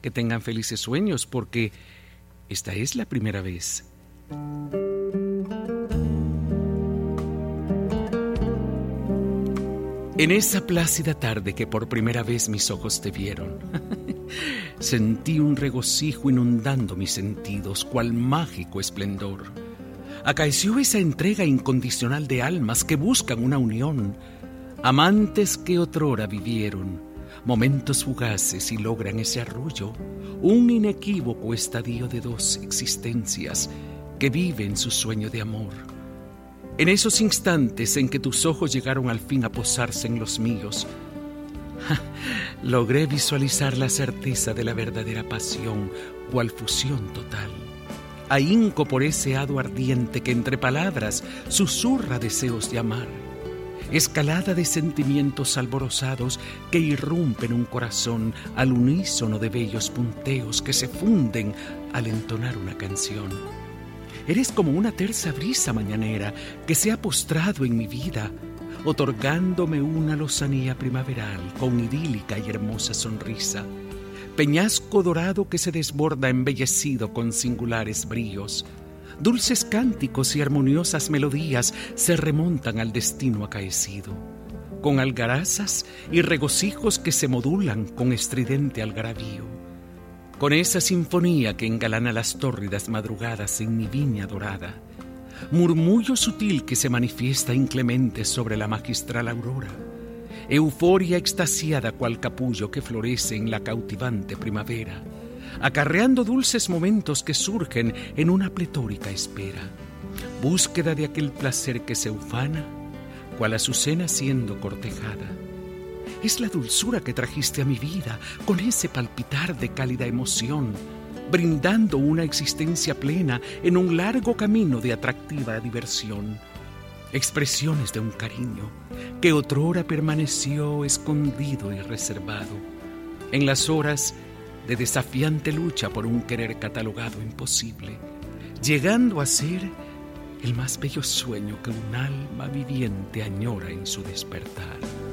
que tengan felices sueños, porque esta es la primera vez. En esa plácida tarde que por primera vez mis ojos te vieron, sentí un regocijo inundando mis sentidos, cual mágico esplendor. Acaeció esa entrega incondicional de almas que buscan una unión, amantes que otrora vivieron momentos fugaces y logran ese arrullo, un inequívoco estadio de dos existencias que viven su sueño de amor. En esos instantes en que tus ojos llegaron al fin a posarse en los míos, logré visualizar la certeza de la verdadera pasión, cual fusión total. Ahínco por ese hado ardiente que entre palabras susurra deseos de amar, escalada de sentimientos alborozados que irrumpen un corazón al unísono de bellos punteos que se funden al entonar una canción. Eres como una tersa brisa mañanera que se ha postrado en mi vida, otorgándome una lozanía primaveral con idílica y hermosa sonrisa, peñasco dorado que se desborda embellecido con singulares bríos. Dulces cánticos y armoniosas melodías se remontan al destino acaecido, con algarazas y regocijos que se modulan con estridente algarabío. Con esa sinfonía que engalana las tórridas madrugadas en mi viña dorada, murmullo sutil que se manifiesta inclemente sobre la magistral aurora, euforia extasiada cual capullo que florece en la cautivante primavera, acarreando dulces momentos que surgen en una pletórica espera, búsqueda de aquel placer que se ufana, cual azucena siendo cortejada. Es la dulzura que trajiste a mi vida con ese palpitar de cálida emoción, brindando una existencia plena en un largo camino de atractiva diversión. Expresiones de un cariño que otrora permaneció escondido y reservado en las horas de desafiante lucha por un querer catalogado imposible, llegando a ser el más bello sueño que un alma viviente añora en su despertar.